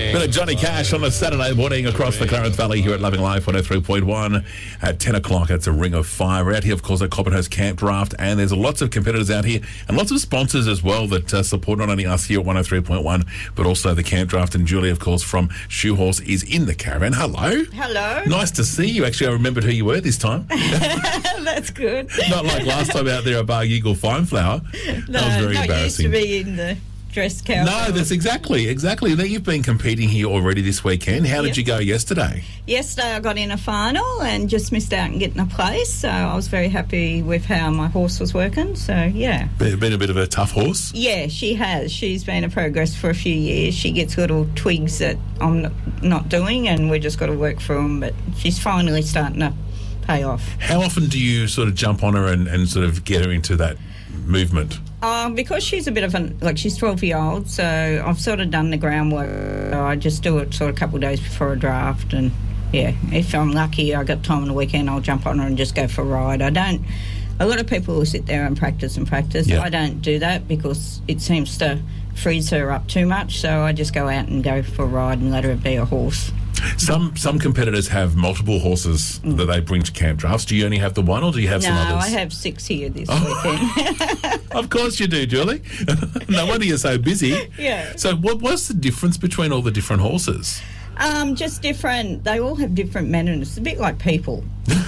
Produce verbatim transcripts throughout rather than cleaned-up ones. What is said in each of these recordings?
Bit of Johnny Cash on a Saturday morning across the Clarence Valley here at Loving Life one oh three point one. At ten o'clock, it's a Ring of Fire. We're out here, of course, at Coppenhurst Camp Draft, and there's lots of competitors out here and lots of sponsors as well that uh, support not only us here at one oh three point one, but also the Camp Draft. And Julie, of course, from Shoe Horse is in the caravan. Hello. Hello. Nice to see you. Actually, I remembered who you were this time. That's good. Not like last time out there at Bar Eagle Fine Flower. No, that was very not embarrassing. used to be in the dress cowboy. No, that's exactly, exactly. Now, you've been competing here already this weekend. How did Yep. you go yesterday? Yesterday I got in a final and just missed out on getting a place, so I was very happy with how my horse was working, so yeah. Been, been a bit of a tough horse? Yeah, she has. She's been a progress for a few years. She gets little twigs that I'm not, not doing, and we've just got to work through them, but she's finally starting to pay off. How often do you sort of jump on her and, and sort of get her into that movement? Um, because she's a bit of an, like she's twelve year old, so I've sort of done the groundwork. So I just do it sort of a couple of days before a draft, and yeah, if I'm lucky, I got time on the weekend, I'll jump on her and just go for a ride. I don't, a lot of people will sit there and practice and practice. Yeah. I don't do that because it seems to freeze her up too much, so I just go out and go for a ride and let her be a horse. Some some competitors have multiple horses Mm. that they bring to camp drafts. Do you only have the one, or do you have No, some others? I have six here this weekend. Of course you do, Julie. No wonder you're so busy. Yeah. So what what's the difference between all the different horses? Um, just different. They all have different manners. It's a bit like people.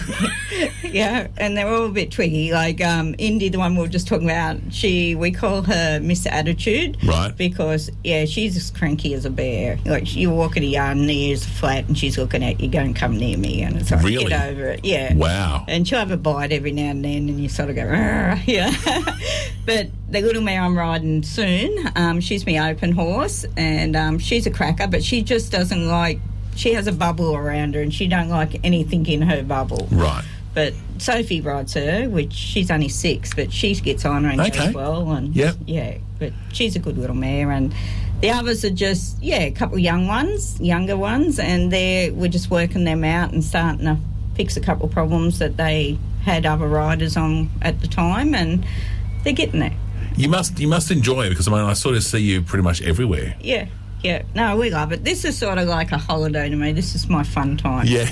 Yeah, and they're all a bit twiggy. Like um, Indy, the one we were just talking about, she we call her Miss Attitude. Right. Because, yeah, she's as cranky as a bear. Like, you walk in a yard and the ears are flat and she's looking at you, going, come near me. And it's like, Really? get over it. Yeah. Wow. And she'll have a bite every now and then and you sort of go, "Arr," yeah. But the little mare I'm riding soon, um, she's my open horse, and um, she's a cracker, but she just doesn't like, she has a bubble around her and she don't like anything in her bubble. Right. But Sophie rides her, which she's only six, but she gets on her and Okay. goes well. And Yep. yeah, but she's a good little mare. And the others are just, yeah, a couple of young ones, younger ones, and they're, we're just working them out and starting to fix a couple of problems that they had other riders on at the time, and they're getting there. You must you must enjoy it, because I mean I sort of see you pretty much everywhere. Yeah, yeah. No, we love it. This is sort of like a holiday to me. This is my fun time. Yeah.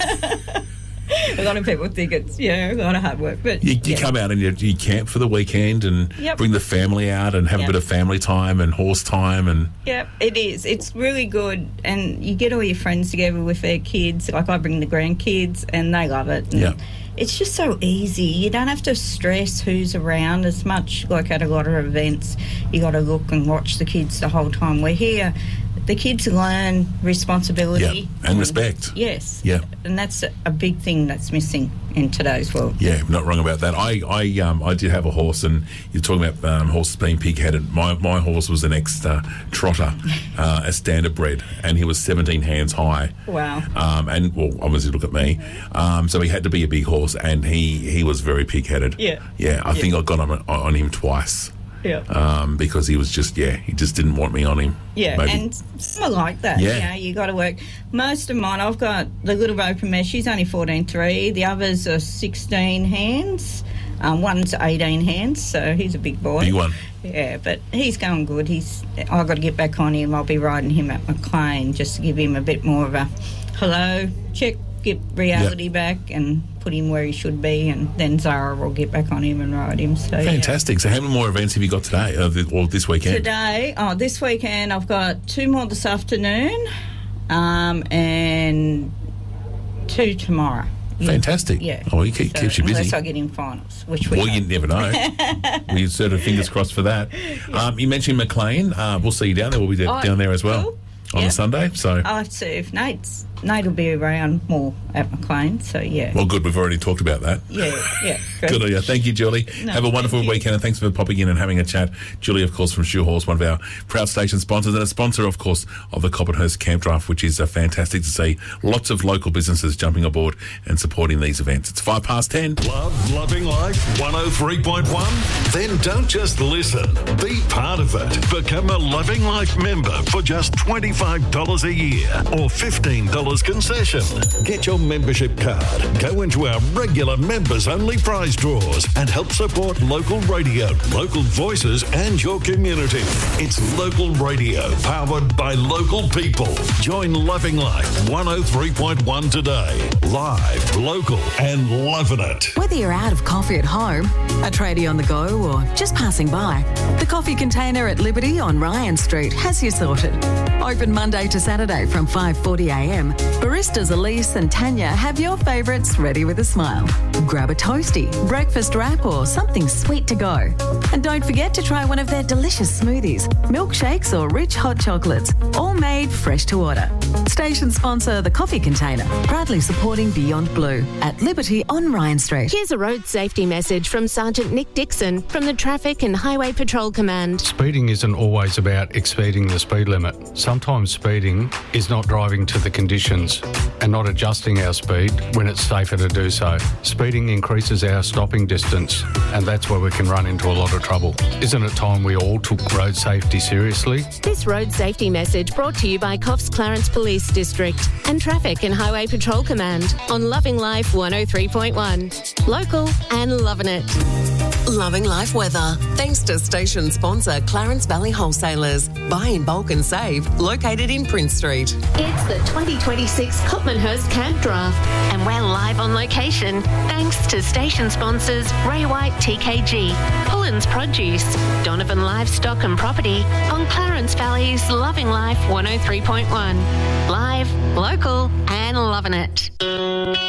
A lot of people think it's, yeah, a lot of hard work, but You, you yeah. come out and you, you camp for the weekend and Yep. bring the family out and have Yep. a bit of family time and horse time and Yeah, it is. It's really good, and you get all your friends together with their kids. Like, I bring the grandkids, and they love it. And Yeah. it's just so easy. You don't have to stress who's around as much. Like at a lot of events, you got to look and watch the kids the whole time. We're here. The kids learn responsibility yeah, and respect. Yes. Yeah. And that's a, a big thing that's missing in today's world. Yeah, not wrong about that. I I um I did have a horse, and you're talking about um, horses being pig-headed. My my horse was an ex uh, trotter, uh, a standard bred, and he was seventeen hands high. Wow. Um, and well, obviously look at me. Um, so he had to be a big horse, and he he was very pig-headed. Yeah. Yeah, I Yeah. think I got on on him twice. Yeah. Um, because he was just, yeah, he just didn't want me on him. Yeah, maybe. and some are like that. Yeah. You know, you got to work. Most of mine, I've got the little open mare, she's only fourteen three. The others are sixteen hands. Um, one's eighteen hands, so he's a big boy. Big one. Yeah, but he's going good. He's. I've got to get back on him. I'll be riding him at McLean just to give him a bit more of a hello, check, get reality Yep. back and put him where he should be, and then Zara will get back on him and ride him. So yeah. Fantastic. So how many more events have you got today, uh, th- or this weekend? Today, oh, this weekend I've got two more this afternoon, um, and two tomorrow. Yeah. Fantastic. Yeah. Oh, he keep, So, keeps you busy. Unless I get in finals, which we Well, hope. you never know. We sort of fingers crossed for that. Um, you mentioned McLean. Uh, we'll see you down there. We'll be there, Oh, down there as well cool. on Yeah. the Sunday. So, I'll see if Nate's Nate will be around more at McLean. So yeah. well, good. We've already talked about that. yeah, yeah. Good on you. Thank you, Julie. No, Have a wonderful thank you. weekend, and thanks for popping in and having a chat. Julie, of course, from Shoe Horse, one of our proud station sponsors, and a sponsor, of course, of the Coppenhurst Camp Draft, which is uh, fantastic to see. Lots of local businesses jumping aboard and supporting these events. It's five past ten. Love Loving Life one oh three point one? Then don't just listen. Be part of it. Become a Loving Life member for just twenty-five dollars a year or fifteen dollars dollars concession. Get your membership card, go into our regular members-only prize draws and help support local radio, local voices and your community. It's local radio powered by local people. Join Loving Life one oh three point one today. Live, local and loving it. Whether you're out of coffee at home, a tradie on the go or just passing by, the Coffee Container at Liberty on Ryan Street has you sorted. Open Monday to Saturday from five forty a m. Baristas Elise and Tanya have your favourites ready with a smile. Grab a toasty, breakfast wrap or something sweet to go. And don't forget to try one of their delicious smoothies, milkshakes or rich hot chocolates, all made fresh to order. Station sponsor The Coffee Container, proudly supporting Beyond Blue at Liberty on Ryan Street. Here's a road safety message from Sergeant Nick Dixon from the Traffic and Highway Patrol Command. Speeding isn't always about exceeding the speed limit. Sometimes speeding is not driving to the conditions and not adjusting our speed when it's safer to do so. Speeding increases our stopping distance, and that's where we can run into a lot of trouble. Isn't it time we all took road safety seriously? This road safety message brought to you by Coffs Clarence Police District and Traffic and Highway Patrol Command on Loving Life one oh three point one. Local and loving it. Loving Life weather. Thanks to station sponsor Clarence Valley Wholesalers. Buy in bulk and save. Located in Prince Street. It's the twenty twenty-six Copmanhurst Camp Draft, and we're live on location thanks to station sponsors Ray White T K G, Pullens Produce, Donovan Livestock and Property on Clarence Valley's Loving Life one oh three point one. Live, local and loving it.